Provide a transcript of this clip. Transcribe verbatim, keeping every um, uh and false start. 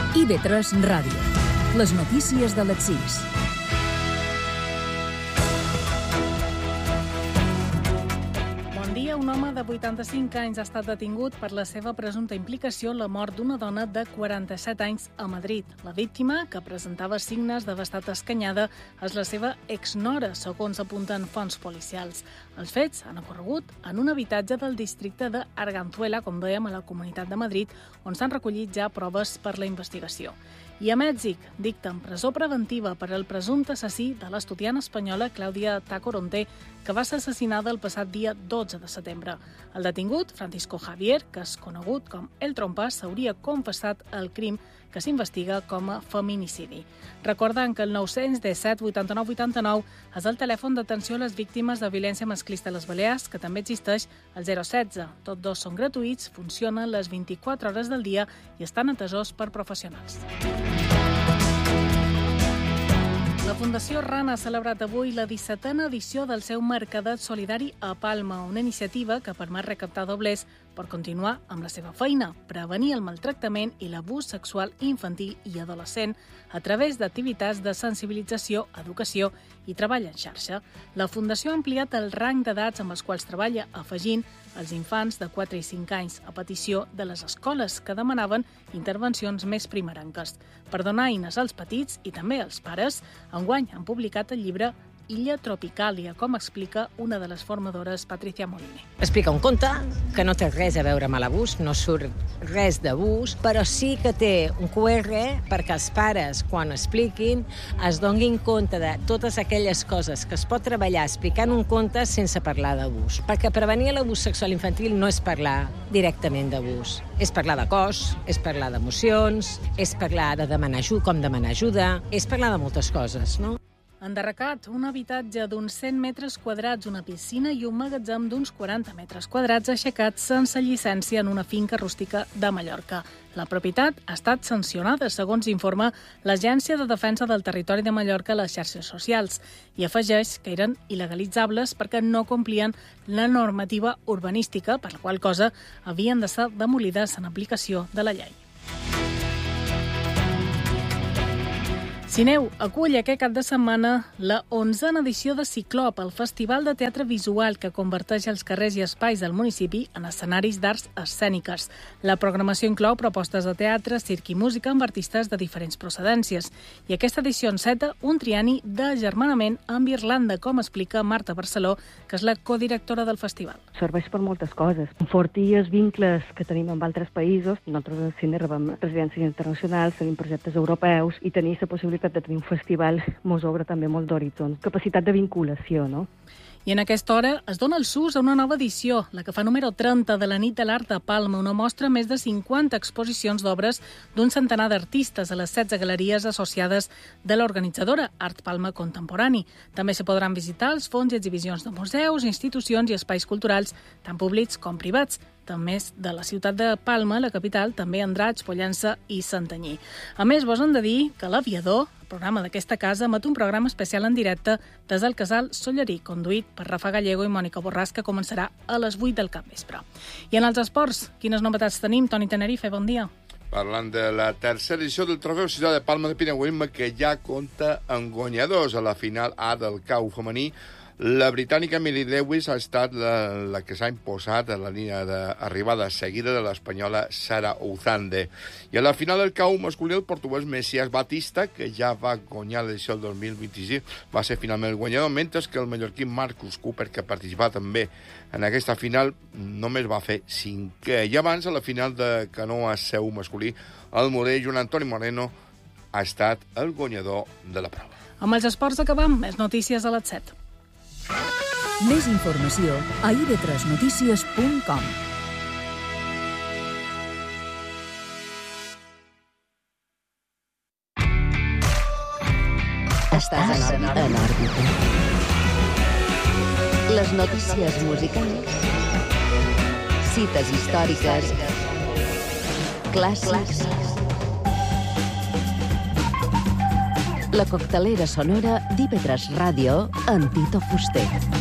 I V tres Ràdio. Les notícies de les sis. Un home de vuitanta-cinc anys ha estat detingut per la seva presumpta implicació en la mort d'una dona de quaranta-set anys a Madrid. La víctima, que presentava signes d'haver estat escanyada, és la seva exnora, segons apunten fonts policials. Els fets han ocorregut en un habitatge del districte de Arganzuela, com dèiem, a la Comunitat de Madrid, on s'han recollit ja proves per la investigació. I a Mèxic dicten presó preventiva per al presumpte assassí de l'estudiant espanyola Clàudia Tacoronte, que va ser assassinada el passat dia dotze de setembre. El detingut, Francisco Javier, que és conegut com El Trompa, s'hauria confessat el crim, que s'investiga com a feminicidi. Recordant que el nou-cents disset vuitanta-nou vuitanta-nou és el telèfon d'atenció a les víctimes de violència masclista a les Balears, que també existeix el zero setze. Tots dos són gratuïts, funcionen les vint-i-quatre hores del dia i estan atesos per professionals. La Fundació RAN ha celebrat avui la dissetena edició del seu Mercadet Solidari a Palma, una iniciativa que permet recaptar doblers per continuar amb la seva feina, prevenir el maltractament i l'abús sexual infantil i adolescent a través d'activitats de sensibilització, educació i treball en xarxa. La Fundació ha ampliat el rang d'edats amb els quals treballa, afegint els infants de quatre i cinc anys a petició de les escoles que demanaven intervencions més primerenques. Per donar eines als petits i també als pares, enguany han publicat el llibre Illa Tropicàlia, com explica una de les formadores, Patricia Moliner. Explica un conte que no té res a veure amb l'abús, no surt res d'abús, però sí que té un cu erre perquè els pares, quan expliquin, es donin compte de totes aquelles coses que es pot treballar explicant un conte sense parlar d'abús. Perquè prevenir l'abús sexual infantil no és parlar directament d'abús. És parlar de cos, és parlar d'emocions, és parlar de demanar ajuda, com demanar ajuda, és parlar de moltes coses, no? Enderrecat, un habitatge d'uns cent metres quadrats, una piscina i un magatzem d'uns quaranta metres quadrats aixecats sense llicència en una finca rústica de Mallorca. La propietat ha estat sancionada, segons informa l'Agència de Defensa del Territori de Mallorca a les xarxes socials, i afegeix que eren il·legalitzables perquè no complien la normativa urbanística, per la qual cosa havien de ser demolides en aplicació de la llei. Sineu acull aquest cap de setmana la onzena edició de Ciclop, el festival de teatre visual que converteix els carrers i espais del municipi en escenaris d'arts escèniques. La programació inclou propostes de teatre, circ i música amb artistes de diferents procedències. I aquesta edició enceta un trienni d'agermanament amb Irlanda, com explica Marta Barceló, que és la codirectora del festival. Serveix per moltes coses. Enfortir els vincles que tenim amb altres països. Nosaltres al cine rebem residències internacionals, tenim projectes europeus i tenir la possibilitat de tenir un festival mos obre també molt d'horitzons. Capacitat de vinculació, no? I en aquesta hora es dona el sus a una nova edició, la que fa número trenta de la Nit de l'Art de Palma, una mostra amb més de cinquanta exposicions d'obres d'un centenar d'artistes a les setze galeries associades de l'organitzadora Art Palma Contemporani. També se podran visitar els fons i exhibicions de museus, institucions i espais culturals, tant públics com privats, també de la ciutat de Palma, la capital, també Andratx, Pollença i Santanyí. A més, vos hem de dir que l'Aviador, el programa d'aquesta casa, emet un programa especial en directe des del Casal Sollerí, conduït per Rafa Gallego i Mònica Borràs, que començarà a les vuit del capvespre. I en els esports, quines novetats tenim? Toni Tenerife, bon dia. Parlant de la tercera edició del Trofeu Ciutat de Palma de Pinagüisme, que ja compta amb guanyadors a la final A del C A U femení. La britànica Millie Lewis ha estat la, la que s'ha imposat a la línia d'arribada seguida de l'espanyola Sara Ouzande. I a la final del C A U masculí, el portuguès Messias Batista, que ja va guanyar l'edició del dos mil vint-i-sis, va ser finalment el guanyador, mentre que el mallorquí Marcus Cooper, que participà també en aquesta final, només va fer cinquè. I abans, a la final de canoa seu masculí, el morell Joan Antoni Moreno ha estat el guanyador de la prova. Amb els esports acabam. Més notícies a les set. Més informació a i ve tres notícies punt com. Estàs en òrbita. Les notícies musicals, cites històriques, clàssics, la coctelera sonora d'I ve tres Ràdio amb Tito Fuster.